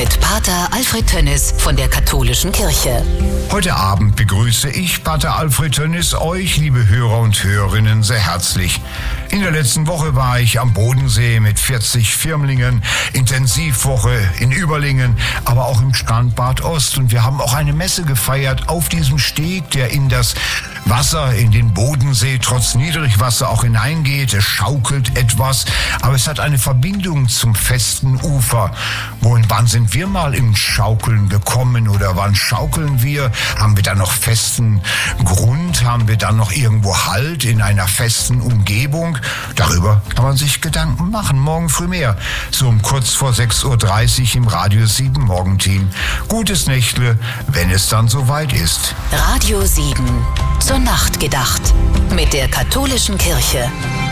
mit Pater Alfred Tönnis von der Katholischen Kirche. Heute Abend begrüße ich, Pater Alfred Tönnis, euch, liebe Hörer und Hörerinnen, sehr herzlich. In der letzten Woche war ich am Bodensee mit 40 Firmlingen, Intensivwoche in Überlingen, aber auch im Strandbad Ost. Und wir haben auch eine Messe gefeiert auf diesem Steg, der in das Wasser, in den Bodensee trotz Niedrigwasser auch hineingeht. Es schaukelt etwas, aber es hat eine Verbindung zum festen Ufer. Wo und wann sind wir mal im Schaukeln gekommen oder wann schaukeln wir? Haben wir da noch festen Grund? Haben wir dann noch irgendwo Halt in einer festen Umgebung? Darüber kann man sich Gedanken machen. Morgen früh mehr. So um kurz vor 6.30 Uhr im Radio 7 Morgenteam. Gutes Nächtle, wenn es dann soweit ist. Radio 7. Zur Nacht gedacht. Mit der Katholischen Kirche.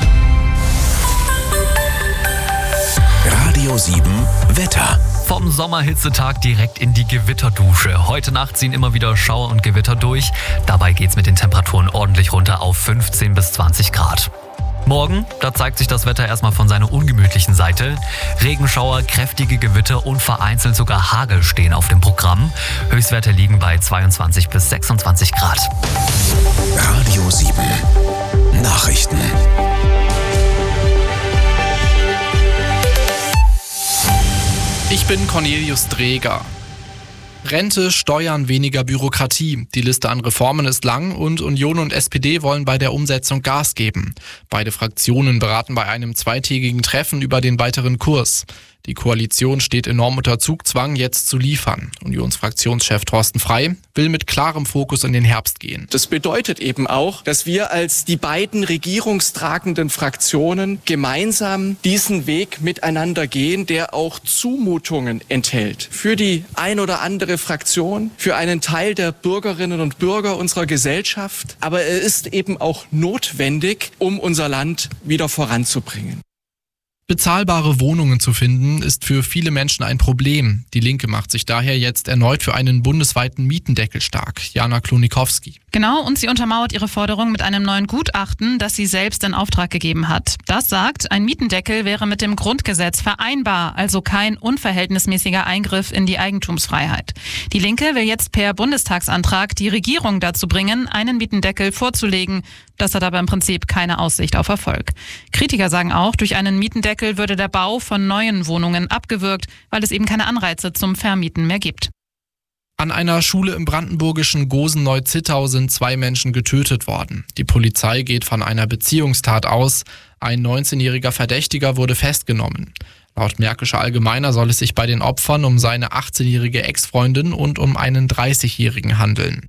Radio 7 Wetter. Vom Sommerhitzetag direkt in die Gewitterdusche. Heute Nacht ziehen immer wieder Schauer und Gewitter durch. Dabei geht's mit den Temperaturen ordentlich runter auf 15 bis 20 Grad. Morgen, da zeigt sich das Wetter erstmal von seiner ungemütlichen Seite. Regenschauer, kräftige Gewitter und vereinzelt sogar Hagel stehen auf dem Programm. Höchstwerte liegen bei 22 bis 26 Grad. Radio 7 Nachrichten. Ich bin Cornelius Dreger. Rente, Steuern, weniger Bürokratie. Die Liste an Reformen ist lang und Union und SPD wollen bei der Umsetzung Gas geben. Beide Fraktionen beraten bei einem zweitägigen Treffen über den weiteren Kurs. Die Koalition steht enorm unter Zugzwang, jetzt zu liefern. Unionsfraktionschef Thorsten Frey will mit klarem Fokus in den Herbst gehen. Das bedeutet eben auch, dass wir als die beiden regierungstragenden Fraktionen gemeinsam diesen Weg miteinander gehen, der auch Zumutungen enthält. Für die ein oder andere Fraktion, für einen Teil der Bürgerinnen und Bürger unserer Gesellschaft. Aber er ist eben auch notwendig, um unser Land wieder voranzubringen. Bezahlbare Wohnungen zu finden, ist für viele Menschen ein Problem. Die Linke macht sich daher jetzt erneut für einen bundesweiten Mietendeckel stark. Jana Klonikowski. Genau, und sie untermauert ihre Forderung mit einem neuen Gutachten, das sie selbst in Auftrag gegeben hat. Das sagt, ein Mietendeckel wäre mit dem Grundgesetz vereinbar, also kein unverhältnismäßiger Eingriff in die Eigentumsfreiheit. Die Linke will jetzt per Bundestagsantrag die Regierung dazu bringen, einen Mietendeckel vorzulegen. Das hat aber im Prinzip keine Aussicht auf Erfolg. Kritiker sagen auch, durch einen Mietendeckel würde der Bau von neuen Wohnungen abgewürgt, weil es eben keine Anreize zum Vermieten mehr gibt. An einer Schule im brandenburgischen Gosen-Neuzittau sind 2 Menschen getötet worden. Die Polizei geht von einer Beziehungstat aus. Ein 19-jähriger Verdächtiger wurde festgenommen. Laut Märkischer Allgemeiner soll es sich bei den Opfern um seine 18-jährige Ex-Freundin und um einen 30-jährigen handeln.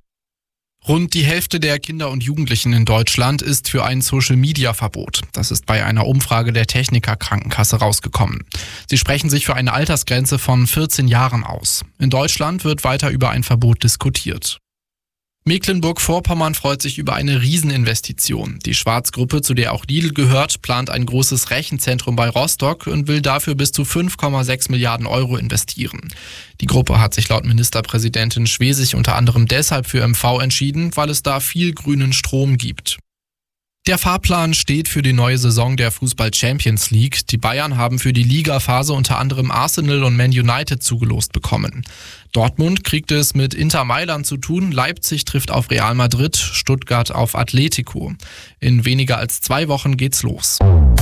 Rund die Hälfte der Kinder und Jugendlichen in Deutschland ist für ein Social-Media-Verbot. Das ist bei einer Umfrage der Techniker Krankenkasse rausgekommen. Sie sprechen sich für eine Altersgrenze von 14 Jahren aus. In Deutschland wird weiter über ein Verbot diskutiert. Mecklenburg-Vorpommern freut sich über eine Rieseninvestition. Die Schwarz-Gruppe, zu der auch Lidl gehört, plant ein großes Rechenzentrum bei Rostock und will dafür bis zu 5,6 Milliarden Euro investieren. Die Gruppe hat sich laut Ministerpräsidentin Schwesig unter anderem deshalb für MV entschieden, weil es da viel grünen Strom gibt. Der Fahrplan steht für die neue Saison der Fußball-Champions League. Die Bayern haben für die Ligaphase unter anderem Arsenal und Man United zugelost bekommen. Dortmund kriegt es mit Inter Mailand zu tun, Leipzig trifft auf Real Madrid, Stuttgart auf Atletico. In weniger als 2 Wochen geht's los.